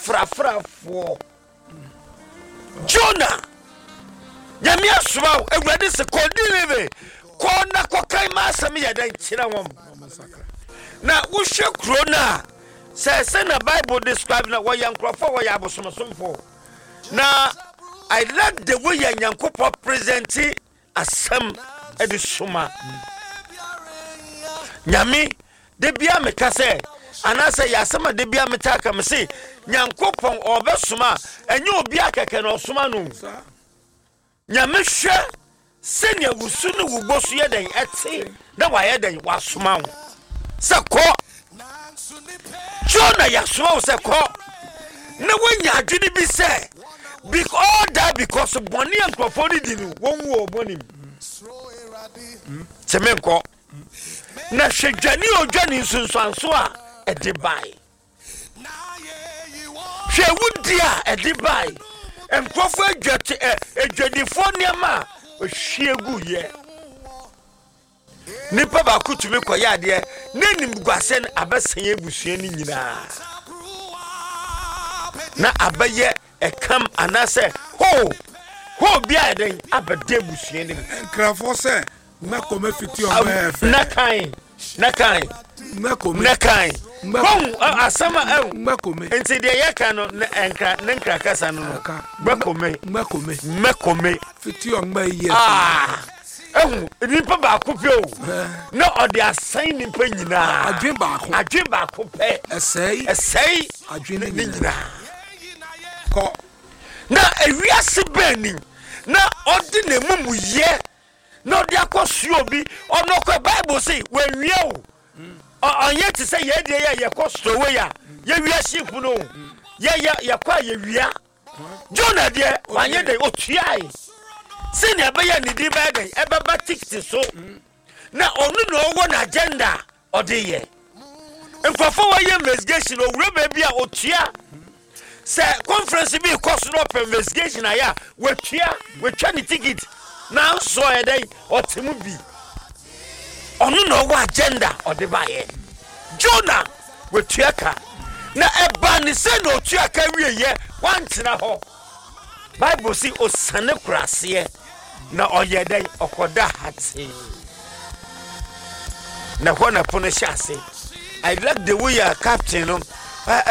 frafrafo Jonah Nyamia swaw Ewurade se kodinebe kona kokai masam yeda nkyira wom na wohwe kro na se na Bible describe na woyankrofo woyabosomsomfo na I like the way Yankopo present asem edisoma Nyame de bia meka se anase yasema de bia metaka me se Nyankopon obesoma enye obi akeke na osoma no Nyame hwe senya wusu ne wubosu yeden ete na wayeden wasoma wo se ko Jonah yasoma wo se ko na wonya adwene bi se because boni enkrofo ni dinu wonwo boni semenko na hwedwani odwani nsunsuanso a edibai hwewudia edibai enkrofo edwadifo niama ohwiegu ye nipa ba kutumi koya de nanim guasen abesan ebusua ni nyina na abaye ekam anase ho bia den abade busua ni enkrafo se makome fiti o mefe nakan Kom asama makome enti de yeka no enkra kasa no makome fiti o ma ye nipa ba ko pe o na ode asan nipa nyina adwen ba ko pe esei adwen ni nyina ko na ewiase bani na ode na mumu ye na ode akosu obi ono ko Bible say wenwie o onye ti say ye de ye kosto we ya ye wiase fu no ye kwa ye wia Jonah de wanye de otuai sini abeya ni di ba den ebeba tikiti so na onu no wo na agenda ode ye nkofo wa ye investigation owure ba bia otua se conference bi cost no investigation aya wetua ni ticket na so edai otemu bi onu no wo agenda ode ba ye Jonah wetua ka na eba ni se no otua ka wieye wantena ho Bible si osane kurase na oyedai okoda hati na hona pono shase I like the way your captain